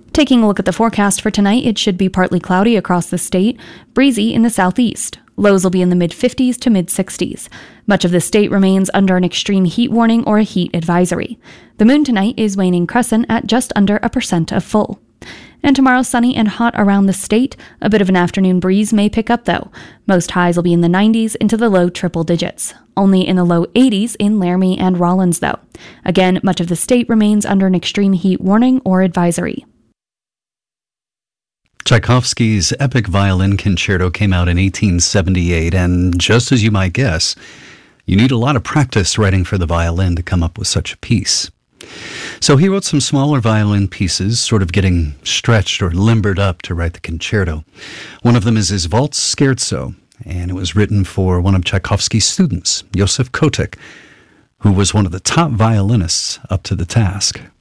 Taking a look at the forecast for tonight, it should be partly cloudy across the state, breezy in the southeast. Lows will be in the mid-50s to mid-60s. Much of the state remains under an extreme heat warning or a heat advisory. The moon tonight is waning crescent at just under 1% of full. And tomorrow, sunny and hot around the state. A bit of an afternoon breeze may pick up, though. Most highs will be in the 90s into the low triple digits. Only in the low 80s in Laramie and Rawlins, though. Again, much of the state remains under an extreme heat warning or advisory. Tchaikovsky's epic violin concerto came out in 1878, and just as you might guess, you need a lot of practice writing for the violin to come up with such a piece. So he wrote some smaller violin pieces, sort of getting stretched or limbered up to write the concerto. One of them is his Waltz Scherzo, and it was written for one of Tchaikovsky's students, Joseph Kotek, who was one of the top violinists up to the task.